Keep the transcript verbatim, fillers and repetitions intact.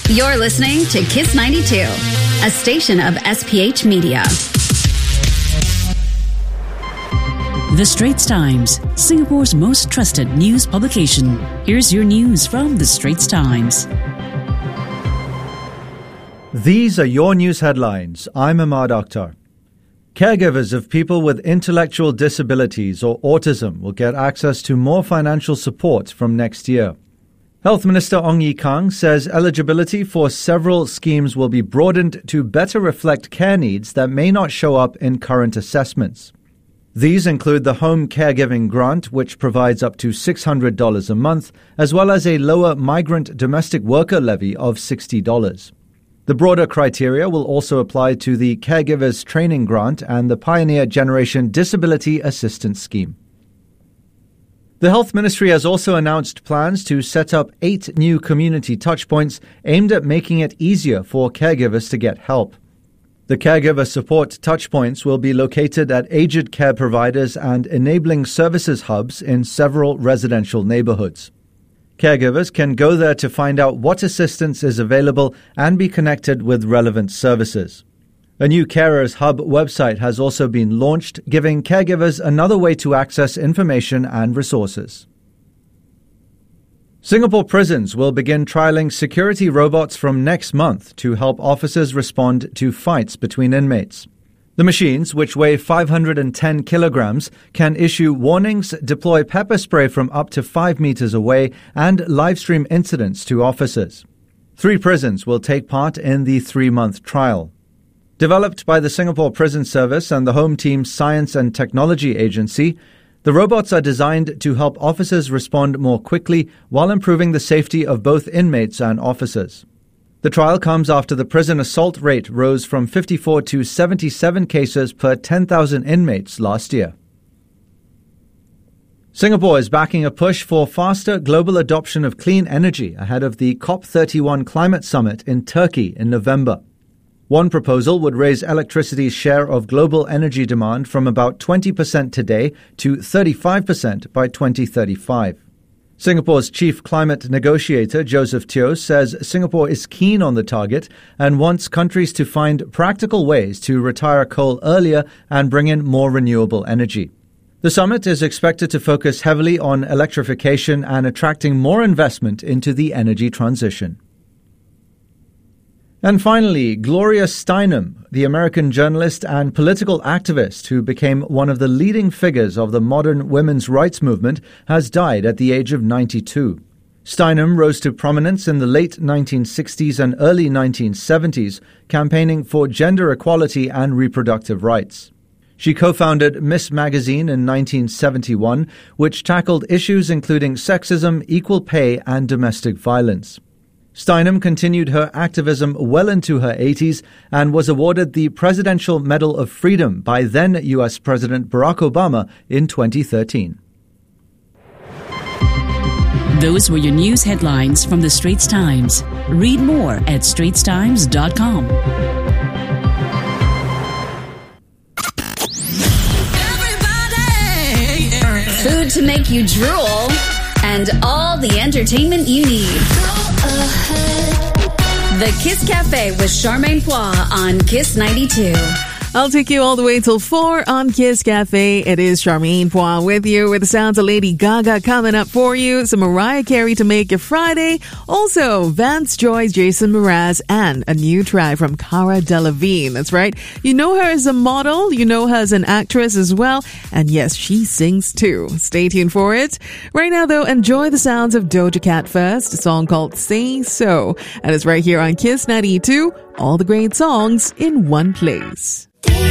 You're listening to Kiss ninety-two, a station of S P H Media. The Straits Times, Singapore's most trusted news publication. Here's your news from The Straits Times. These are your news headlines. I'm Ahmad Akhtar. Caregivers of people with intellectual disabilities or autism will get access to more financial support from next year. Health Minister Ong Ye Kung says eligibility for several schemes will be broadened to better reflect care needs that may not show up in current assessments. These include the Home Caregiving Grant, which provides up to six hundred dollars a month, as well as a lower migrant domestic worker levy of sixty dollars. The broader criteria will also apply to the Caregivers Training Grant and the Pioneer Generation Disability Assistance Scheme. The Health Ministry has also announced plans to set up eight new community touchpoints aimed at making it easier for caregivers to get help. The caregiver support touchpoints will be located at aged care providers and enabling services hubs in several residential neighborhoods. Caregivers can go there to find out what assistance is available and be connected with relevant services. A new Carers Hub website has also been launched, giving caregivers another way to access information and resources. Singapore prisons will begin trialling security robots from next month to help officers respond to fights between inmates. The machines, which weigh five hundred ten kilograms, can issue warnings, deploy pepper spray from up to five meters away, and livestream incidents to officers. Three prisons will take part in the three-month trial. Developed by the Singapore Prison Service and the Home Team Science and Technology Agency, the robots are designed to help officers respond more quickly while improving the safety of both inmates and officers. The trial comes after the prison assault rate rose from fifty-four to seventy-seven cases per ten thousand inmates last year. Singapore is backing a push for faster global adoption of clean energy ahead of the COP thirty-one climate summit in Turkey in November. One proposal would raise electricity's share of global energy demand from about twenty percent today to thirty-five percent by twenty thirty-five. Singapore's chief climate negotiator, Joseph Teo, says Singapore is keen on the target and wants countries to find practical ways to retire coal earlier and bring in more renewable energy. The summit is expected to focus heavily on electrification and attracting more investment into the energy transition. And finally, Gloria Steinem, the American journalist and political activist who became one of the leading figures of the modern women's rights movement, has died at the age of ninety-two. Steinem rose to prominence in the late nineteen sixties and early nineteen seventies, campaigning for gender equality and reproductive rights. She co-founded Miss Magazine in nineteen seventy-one, which tackled issues including sexism, equal pay, and domestic violence. Steinem continued her activism well into her eighties and was awarded the Presidential Medal of Freedom by then U S President Barack Obama in twenty thirteen. Those were your news headlines from The Straits Times. Read more at straits times dot com. Food to make you drool, and all the entertainment you need. The Kiss Cafe with Charmaine Poix on Kiss ninety-two. I'll take you all the way till four on Kiss Cafe. It is Charmaine Poix with you with the sounds of Lady Gaga coming up for you. Some Mariah Carey to make your Friday. Also, Vance Joy, Jason Mraz, and a new track from Cara Delevingne. That's right. You know her as a model. You know her as an actress as well. And yes, she sings too. Stay tuned for it. Right now, though, enjoy the sounds of Doja Cat first. A song called Say So. And it's right here on Kiss ninety-two. All the great songs in one place.